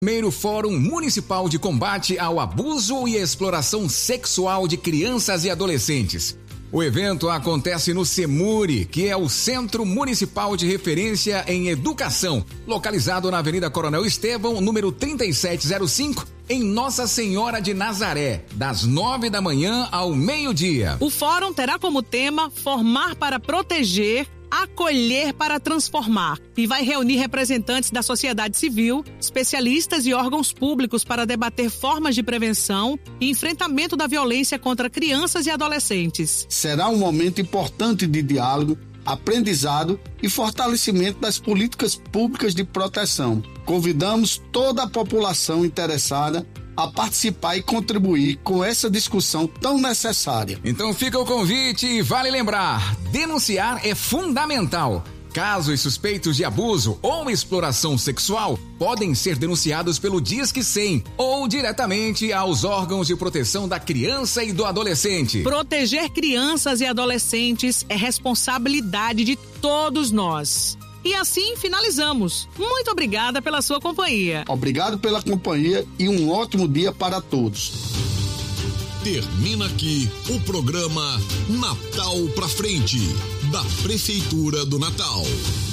Primeiro Fórum Municipal de Combate ao Abuso e Exploração Sexual de Crianças e Adolescentes. O evento acontece no CEMURI, que é o Centro Municipal de Referência em Educação, localizado na Avenida Coronel Estevão, número 3705, em Nossa Senhora de Nazaré, das 9 da manhã ao meio-dia. O fórum terá como tema Formar para Proteger, Acolher para Transformar, e vai reunir representantes da sociedade civil, especialistas e órgãos públicos para debater formas de prevenção e enfrentamento da violência contra crianças e adolescentes. Será um momento importante de diálogo, aprendizado e fortalecimento das políticas públicas de proteção. Convidamos toda a população interessada a participar e contribuir com essa discussão tão necessária. Então fica o convite e vale lembrar, denunciar é fundamental. Casos suspeitos de abuso ou exploração sexual podem ser denunciados pelo Disque 100 ou diretamente aos órgãos de proteção da criança e do adolescente. Proteger crianças e adolescentes é responsabilidade de todos nós. E assim finalizamos. Muito obrigada pela sua companhia. Obrigado pela companhia e um ótimo dia para todos. Termina aqui o programa Natal pra Frente, da Prefeitura do Natal.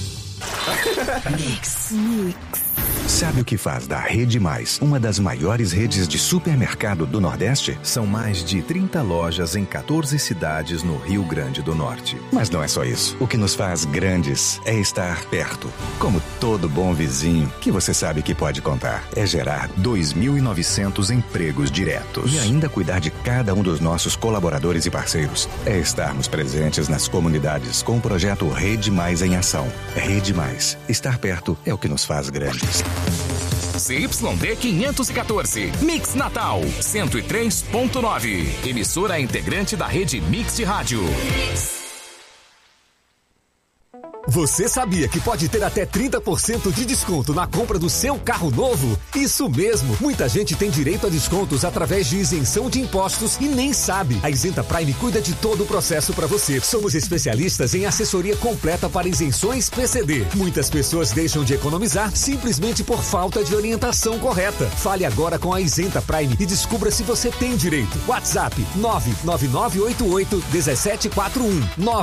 Mix. Sabe o que faz da Rede Mais uma das maiores redes de supermercado do Nordeste? São mais de 30 lojas em 14 cidades no Rio Grande do Norte. Mas não é só isso. O que nos faz grandes é estar perto. Como todo bom vizinho, que você sabe que pode contar. É gerar 2.900 empregos diretos. E ainda cuidar de cada um dos nossos colaboradores e parceiros. É estarmos presentes nas comunidades com o projeto Rede Mais em Ação. Rede Mais. Estar perto é o que nos faz grandes. CYD 514, Mix Natal 103.9, emissora integrante da rede Mix de Rádio. Você sabia que pode ter até 30% de desconto na compra do seu carro novo? Isso mesmo! Muita gente tem direito a descontos através de isenção de impostos e nem sabe. A Isenta Prime cuida de todo o processo para você. Somos especialistas em assessoria completa para isenções PCD. Muitas pessoas deixam de economizar simplesmente por falta de orientação correta. Fale agora com a Isenta Prime e descubra se você tem direito. WhatsApp 99988 1741.